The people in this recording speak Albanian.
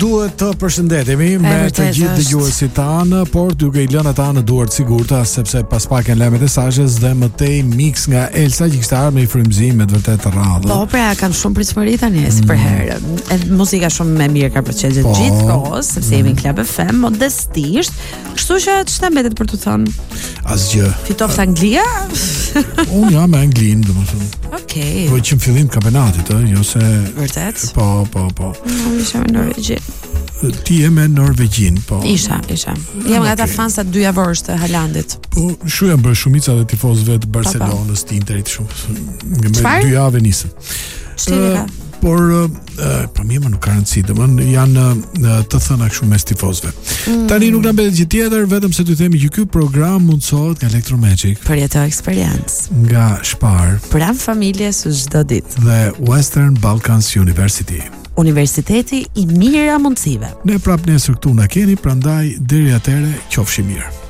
Duhet të përshëndetemi me të gjithë dëgjuesit tanë, por duke i lënë ata në duar të sigurta, sepse pas pak janë lajmet e mesazhes dhe më tej mix nga Elsa që kishte ardhur me një frymëzim me të vërtetë të rradhë. Po, pra kam shumë pritshmëri tani si për herë. Muzika shumë më mirë ka përcjellë gjithë kohës, sepse jemi në Club FM modestisht, kështu që ç'ta mbetet për të thënë? Asgjë. Fitoft Anglia? Unë jam me Anglinë, domethënë. Okej. Po që në fillim të kampionatit, jo se Vërtet? Po. Unë isha me Norvegji. Ti je me Norvegjin, po. Isha. Jam nga ata fansa 2 javorësh të Haalandit. Po, shu janë bërë shumica dhe tifozëve të Barcelonës, të Interit shumë. Me 2 javë nisën. Por më nuk ka rëndësi, domethënë janë të thëna kështu mes tifozëve. Tani nuk na mbetet gjë tjetër, vetëm se t'ju themi që ky program mundsohet nga Electromagic. Përjeto eksperiencë. Nga Spar. Pranë familjes çdo ditë. Dhe Western Balkans University. Universiteti i mira mundësive. Ne prap nesër këtu na keni, prandaj deri atëherë qofshi mirë.